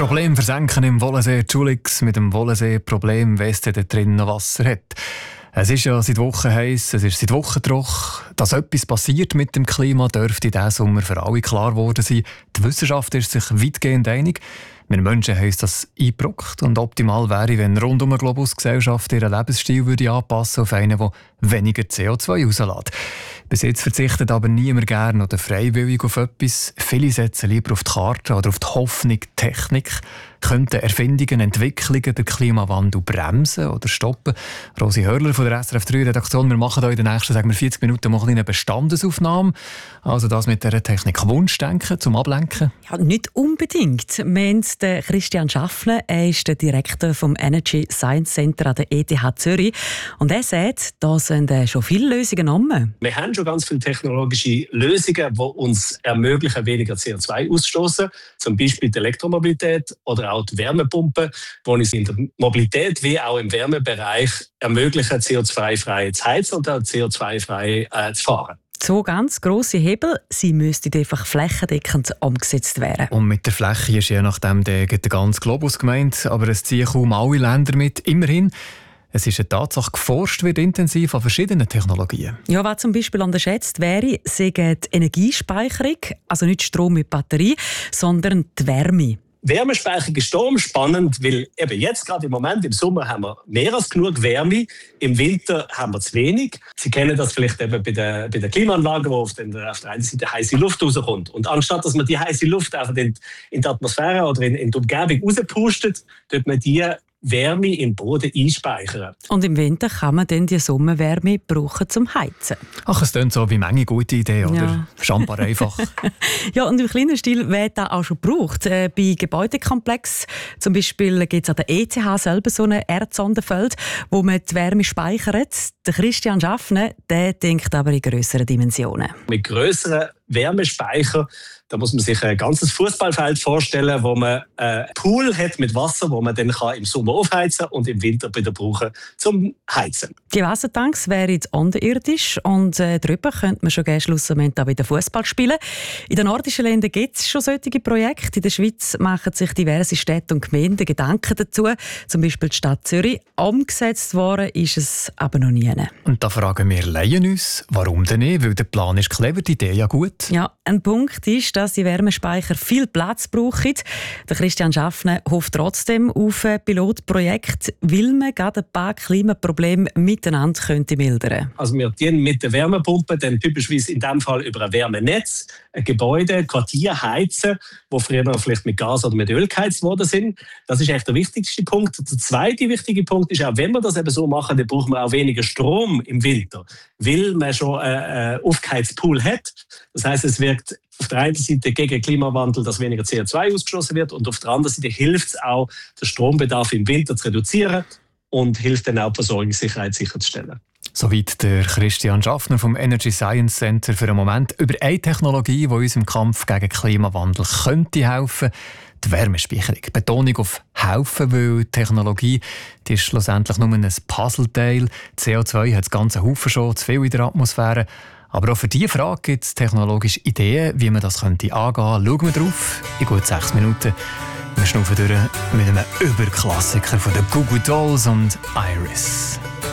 Problem versenken im Wollensee. Julix mit dem Wollensee-Problem, weiss der drin noch Wasser hat. Es ist ja seit Wochen heiß, es ist seit Wochen trocken. Dass etwas passiert mit dem Klima, dürfte diesen Sommer für alle klar geworden sein. Die Wissenschaft ist sich weitgehend einig. Wir Menschen haben das eingebrockt und optimal wäre, wenn rund um die Globus-Gesellschaft ihren Lebensstil würde anpassen auf einen, der weniger CO2 rauslässt. Bis jetzt verzichtet aber niemand gerne oder freiwillig auf etwas. Viele setzen lieber auf die Karte oder auf die Hoffnung, Technik könnten Erfindungen, Entwicklungen den Klimawandel bremsen oder stoppen. Rosi Hörler von der SRF 3-Redaktion, wir machen hier in den nächsten 40 Minuten mal eine Bestandesaufnahme. Also das mit dieser Technik Wunschdenken zum Ablenken? Ja, nicht unbedingt. Wir haben den Christian Schaffner, er ist der Direktor vom Energy Science Center an der ETH Zürich. Und er sagt, da sind schon viele Lösungen rum. Wir haben schon ganz viele technologische Lösungen, die uns ermöglichen, weniger CO2 auszustoßen. Zum Beispiel die Elektromobilität oder auch die Wärmepumpe, die uns in der Mobilität wie auch im Wärmebereich ermöglichen, CO2-frei zu heizen und auch CO2-frei zu fahren. So ganz grosse Hebel, sie müssten einfach flächendeckend umgesetzt werden. Und mit der Fläche ist je nachdem der ganze Globus gemeint, aber es ziehen kaum alle Länder mit. Immerhin, es ist eine Tatsache, geforscht wird intensiv an verschiedenen Technologien. Ja, was zum Beispiel unterschätzt wäre, sei die Energiespeicherung, also nicht Strom mit Batterie, sondern die Wärme. Wärmespeicherung ist darum spannend, weil eben jetzt gerade im Moment im Sommer haben wir mehr als genug Wärme, im Winter haben wir zu wenig. Sie kennen das vielleicht eben bei der Klimaanlage, wo auf der einen Seite heiße Luft rauskommt. Und anstatt dass man die heiße Luft einfach in die Atmosphäre oder in die Umgebung rauspustet, tut man die Wärme im Boden einspeichern. Und im Winter kann man dann die Sommerwärme brauchen zum Heizen. Ach, es klingt so wie eine gute Idee, oder? Ja. Schambar einfach. Ja, und im kleinen Stil wird das auch schon gebraucht. Bei Gebäudekomplex, zum Beispiel gibt es an der ETH selber so ein Erdsondenfeld, wo man die Wärme speichert. Der Christian Schaffner, der denkt aber in grösseren Dimensionen. Mit grösseren Wärmespeicher, da muss man sich ein ganzes Fußballfeld vorstellen, wo man einen Pool hat mit Wasser, wo man dann im Sommer aufheizen und im Winter wieder brauchen zum Heizen. Die Wassertanks wären unterirdisch und darüber könnte man schon gegen Schlussmoment auch wieder Fußball spielen. In den nordischen Ländern gibt es schon solche Projekte. In der Schweiz machen sich diverse Städte und Gemeinden Gedanken dazu, zum Beispiel die Stadt Zürich. Umgesetzt worden ist es aber noch nie. Und da fragen wir Laien uns, warum denn nicht? Weil der Plan ist clever, die Idee ja gut. Ja, ein Punkt ist, dass die Wärmespeicher viel Platz brauchen. Der Christian Schaffner hofft trotzdem auf ein Pilotprojekt, weil man gerade ein paar Klimaprobleme miteinander könnte mildern. Also wir dienen mit der Wärmepumpe dann typischerweise in diesem Fall über ein Wärmenetz ein Gebäude, ein Quartier heizen, wo früher vielleicht mit Gas oder mit Öl geheizt worden sind. Das ist echt der wichtigste Punkt. Der zweite wichtige Punkt ist auch, wenn wir das eben so machen, dann brauchen wir auch weniger Strom im Winter, weil man schon einen aufgeheizten Pool hat. Das heisst, es wirkt auf der einen Seite gegen den Klimawandel, dass weniger CO2 ausgestoßen wird, und auf der anderen Seite hilft es auch, den Strombedarf im Winter zu reduzieren und hilft dann auch, die Versorgungssicherheit sicherzustellen. Soweit der Christian Schaffner vom Energy Science Center für einen Moment über eine Technologie, die uns im Kampf gegen den Klimawandel könnte helfen. Die Wärmespeicherung. Betonung auf helfen, weil die Technologie die ist schlussendlich nur ein Puzzleteil. CO2 hat das ganze Haufen schon, zu viel in der Atmosphäre. Aber auch für diese Frage gibt es technologische Ideen, wie man das angehen könnte. Schauen wir drauf in gut 6 Minuten. Wir schnaufen durch mit einem Überklassiker von den Goo Goo Dolls und Iris.